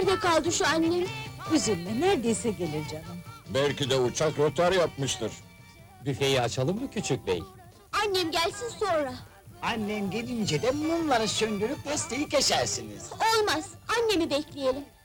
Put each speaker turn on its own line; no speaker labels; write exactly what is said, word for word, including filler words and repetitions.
Nerede kaldı şu annem?
Üzülme, neredeyse gelir canım.
Belki de uçak rötar yapmıştır.
Büfeyi açalım mı küçük bey?
Annem gelsin sonra.
Annem gelince de mumları söndürüp pastayı kesersiniz.
Olmaz, annemi bekleyelim.